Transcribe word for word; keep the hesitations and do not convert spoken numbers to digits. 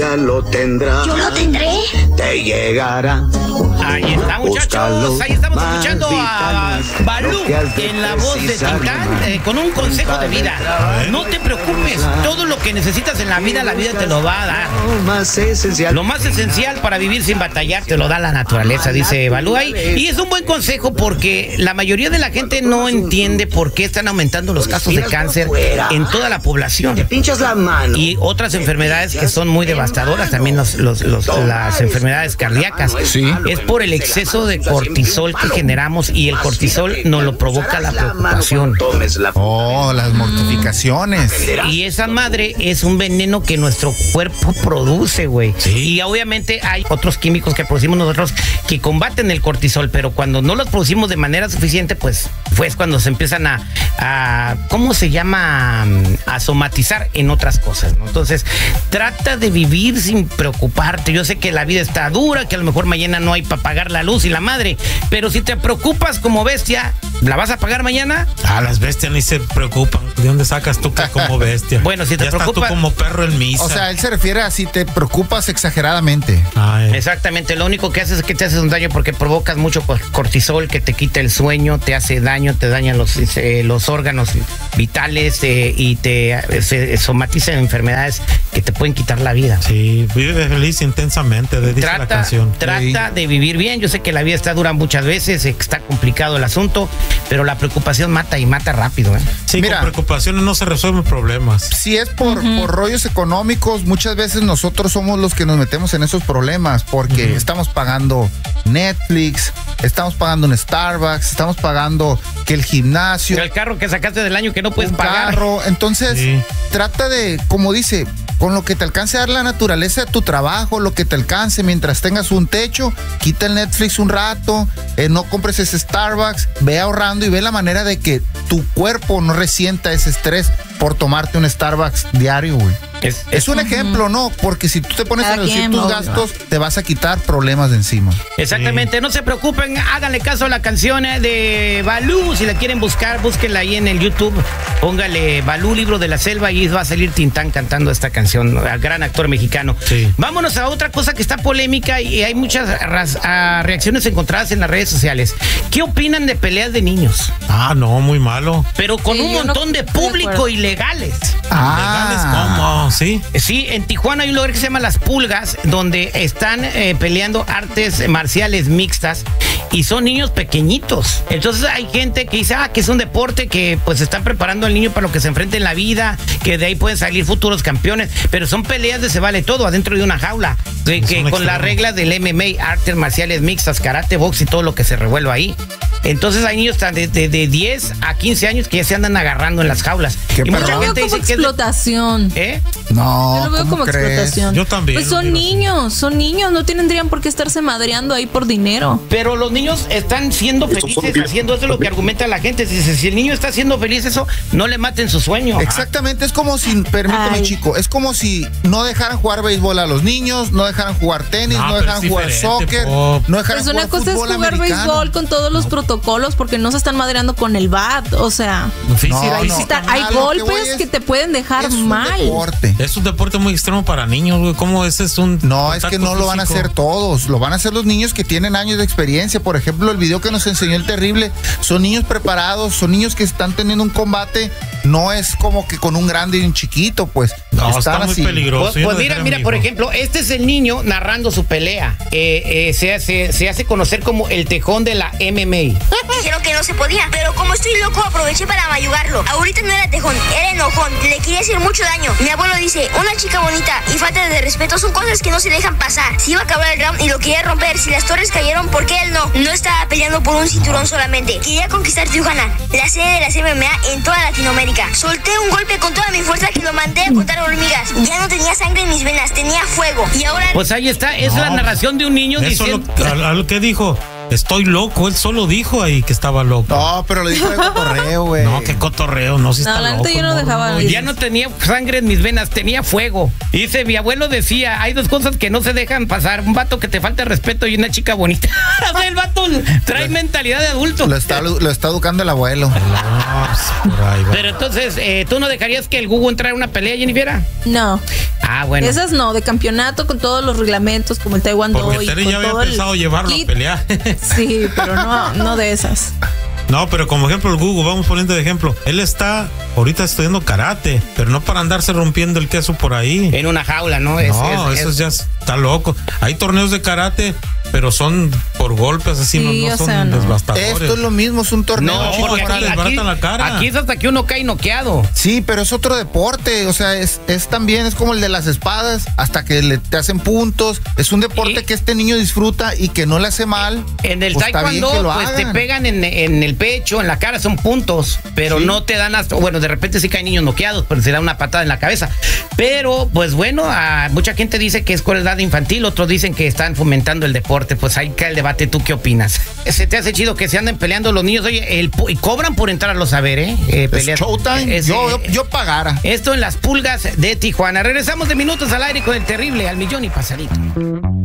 día lo tendrás. Yo lo tendré. Te llegará. Ahí está, muchachos. Ahí estamos escuchando a Balú en la voz de Tintán eh, con un consejo de vida. No te preocupes, todo lo que necesitas en la vida, la vida te lo va a dar. Lo más esencial. Lo más esencial para vivir sin batallar te lo da la naturaleza, dice Balú ahí. Y es un buen consejo porque la mayoría de la gente no entiende por qué están aumentando los casos de cáncer en toda la población. Te pinchas la mano. Y otras enfermedades que son muy devastadoras, también los, los, los, las enfermedades cardíacas. Sí. Es por el exceso de cortisol que generamos y el cortisol nos lo provoca la preocupación. Oh, las mortificaciones. Y esa madre es un veneno que nuestro cuerpo produce, güey. Sí. Y obviamente hay otros químicos que producimos nosotros que combaten el cortisol, pero cuando no los producimos de manera suficiente, pues pues cuando se empiezan a, a ¿cómo se llama? A somatizar en otras cosas, ¿no? Entonces, trata de vivir sin preocuparte. Yo sé que la vida está dura, que a lo mejor mañana no hay para pagar la luz y la madre, pero si te preocupas como bestia, ¿la vas a pagar mañana? Ah, las bestias ni se preocupan. ¿De dónde sacas tú que como bestia? Bueno, si te ya preocupa... estás tú como perro en misa. O sea, él se refiere a si te preocupas exageradamente. Ay. Exactamente, lo único que haces es que te haces un daño porque provocas mucho cortisol que te quita el sueño, te hace daño, te dañan los, eh, los órganos vitales eh, y te eh, se somatiza en enfermedades que te pueden quitar la vida. Sí, vive feliz intensamente, dice Trata, la canción. trata Sí. de vivir bien. Yo sé que la vida está dura muchas veces, está complicado el asunto, pero la preocupación mata y mata rápido, ¿eh? Sí, Mira, con preocupaciones no se resuelven problemas. Si es por, uh-huh. por rollos económicos, muchas veces nosotros somos los que nos metemos en esos problemas porque uh-huh. estamos pagando Netflix, estamos pagando un Starbucks, estamos pagando que el gimnasio, El carro que sacaste del año que no puedes un pagar. carro. Entonces, Sí. trata de, como dice, con lo que te alcance a dar la naturaleza de tu trabajo, lo que te alcance mientras tengas un techo, quita el Netflix un rato, eh, no compres ese Starbucks, ve ahorrando y ve la manera de que tu cuerpo no resienta ese estrés por tomarte un Starbucks diario, güey. Es, Es un ejemplo, ¿no? Porque si tú te pones Cada a reducir quien, tus obvio. gastos, te vas a quitar problemas de encima. Exactamente, no se preocupen, háganle caso a la canción de Balú. Si la quieren buscar, búsquenla ahí en el YouTube. Póngale Balú, Libro de la Selva, y va a salir Tintán cantando esta canción, gran actor mexicano. Sí. Vámonos a otra cosa que está polémica y hay muchas ras- a reacciones encontradas en las redes sociales. ¿Qué opinan de peleas de niños? Ah, no, muy malo. Pero con Sí, un yo no montón de estoy de público acuerdo. ilegales. ¿Legales cómo? Sí. Sí, en Tijuana hay un lugar que se llama Las Pulgas, donde están eh, peleando artes marciales mixtas y son niños pequeñitos. Entonces hay gente que dice, ah, que es un deporte que pues están preparando al niño para lo que se enfrente en la vida, que de ahí pueden salir futuros campeones, pero son peleas de se vale todo adentro de una jaula, que, que con las reglas del M M A, artes marciales mixtas, karate, box y todo lo que se revuelva ahí. Entonces hay niños de, de, de diez a quince años que ya se andan agarrando en las jaulas. Qué Y mucha perro. Yo lo veo gente como dice que es de- explotación. ¿Eh? No, Yo lo veo ¿cómo como crees? explotación. Yo también Pues lo son digo así. niños, son niños, no tendrían por qué estarse madreando ahí por dinero. Pero los niños están siendo felices haciendo eso, es lo que argumenta la gente. Dice, si el niño está siendo feliz eso, no le maten su sueño. Exactamente, es como si, permíteme, Ay. chico, es como si no dejaran jugar béisbol a los niños, no dejaran jugar tenis, No, no, pero dejaran es jugar diferente, soccer, Pop. no dejaran Pues una jugar cosa es fútbol jugar americano. béisbol con todos los protocolos porque no se están madreando con el bat, o sea, Física, No, ahí no, sí está- a hay lo que voy golpes es- que te pueden dejar Es un mal. deporte. Es un deporte muy extremo para niños, güey. ¿Cómo ese es un No, es que contacto no lo van a físico? hacer todos, lo van a hacer los niños que tienen años de experiencia. Por ejemplo, el video que nos enseñó el Terrible, son niños preparados, son niños que están teniendo un combate, no es como que con un grande y un chiquito, pues. No, están está muy así. peligroso. Pues, Yo pues no mira, dejaría a mira, mi por hijo. ejemplo, este es el niño narrando su pelea. Eh, eh, se, hace, se hace conocer como el tejón de la M M A. Dijeron que no se podía, pero como estoy loco aproveché para mayugarlo. Ahorita no era tejón, era enojón, le quería hacer mucho daño. Mi abuelo dice, una chica bonita y falta de respeto son cosas que no se dejan pasar. Si iba a acabar el round y lo quería romper, si las torres cayeron, ¿por qué él no? No estaba peleando por un cinturón solamente. Quería conquistar Tijuana, la sede de las M M A en toda Latinoamérica. Solté un golpe con toda mi fuerza que lo mandé a contar hormigas. Ya no tenía sangre en mis venas, tenía fuego. Y ahora... Pues ahí está, es No, la narración de un niño Eso diciendo... lo, a, a lo que dijo. Estoy loco, él solo dijo ahí que estaba loco. No, pero lo dijo de cotorreo, güey. No, qué cotorreo, no, si No, está la loco. neta yo no dejaba ir. Ya no tenía sangre en mis venas, tenía fuego. Dice, mi abuelo decía, hay dos cosas que no se dejan pasar. Un vato que te falta respeto y una chica bonita. O sea, el vato trae mentalidad de adulto. Lo está, lo está educando el abuelo. No, pues, por ahí va. Pero entonces, eh, ¿tú no dejarías que el Gugu entrara a una pelea, Jennifer? No. Ah, bueno. Esas no, de campeonato con todos los reglamentos como el Taekwondo. Porque y Terry con ya había todo el pensado llevarlo kit. a pelear. Sí, pero no, no de esas. No, pero como ejemplo el Gugu, vamos poniendo de ejemplo. Él está ahorita estudiando karate, pero no para andarse rompiendo el queso por ahí. En una jaula, ¿no? Es- No, es- eso es- ya está loco. Hay torneos de karate, pero son por golpes así, Sí, no, no o son sea, no. devastadores. Esto es lo mismo, es un torneo. No, chico, porque ahora aquí, les aquí- baratan la cara. aquí es hasta que uno cae noqueado. Sí, pero es otro deporte, o sea, es, es también, es como el de las espadas, hasta que le, te hacen puntos. Es un deporte Y- que este niño disfruta y que no le hace mal. En el Pues está bien taekwondo, que lo pues te hagan. pegan en, en el pecho, en la cara, son puntos, pero Sí. no te dan hasta, bueno, de repente sí caen niños noqueados, pero se da una patada en la cabeza. Pero, pues bueno, a, mucha gente dice que es crueldad infantil, otros dicen que están fomentando el deporte, pues ahí cae el debate, ¿tú qué opinas? ¿Se te hace chido que se anden peleando los niños? Oye, el, pu- y cobran por entrarlos a ver, ¿eh? eh Es peleas- showtime, es, yo, eh, yo, yo pagara. Esto en las pulgas de Tijuana. Regresamos de minutos al aire con el terrible al millón y pasadito.